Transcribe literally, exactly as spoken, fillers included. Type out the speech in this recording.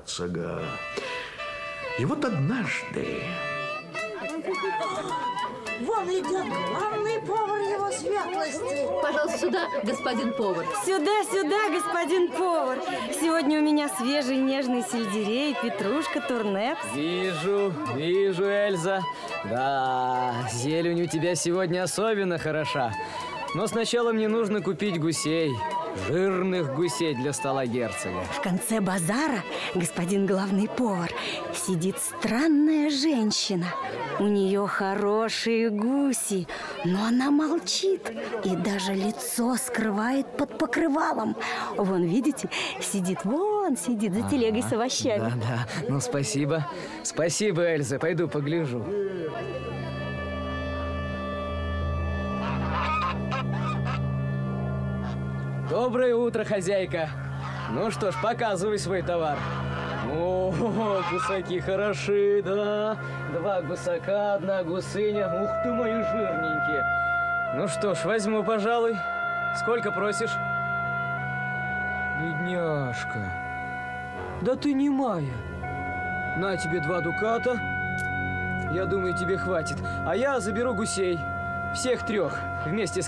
герцога. И вот однажды... Вон идет главный повар его светлости. Пожалуйста, сюда, господин повар. Сюда, сюда, господин повар. Сегодня у меня свежий нежный сельдерей, петрушка, турнеп. Вижу, вижу, Эльза. Да, зелень у тебя сегодня особенно хороша. Но сначала мне нужно купить гусей. Жирных гусей для стола герцога. В конце базара, господин главный повар, сидит странная женщина. У нее хорошие гуси, но она молчит и даже лицо скрывает под покрывалом. Вон, видите, сидит, вон сидит за телегой ага, с овощами. Да, да, ну спасибо. Спасибо, Эльза, пойду погляжу. Доброе утро, хозяйка. Ну что ж, показывай свой товар. О, гусаки хороши, да. Два гусака, одна гусыня. Ух ты, мои жирненькие. Ну что ж, возьму, пожалуй. Сколько просишь? Бедняжка. Да ты не моя. На тебе два дуката. Я думаю, тебе хватит. А я заберу гусей. Всех трех вместе с